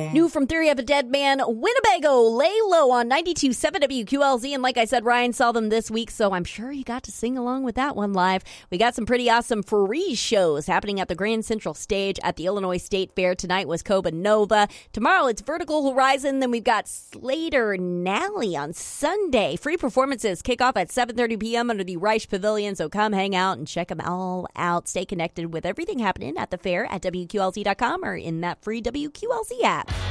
New from Theory of a Dead Man, Winnebago, Lay Low on 92.7 WQLZ. And like I said, Ryan saw them this week, so I'm sure you got to sing along with that one live. We got some pretty awesome free shows happening at the Grand Central Stage at the Illinois State Fair. Tonight was Coba Nova. Tomorrow it's Vertical Horizon. Then we've got Slater Nally on Sunday. Free performances kick off at 7:30 p.m. under the Reich Pavilion, so come hang out and check them all out. Stay connected with everything happening at the fair at WQLZ.com or in that free WQLZ app.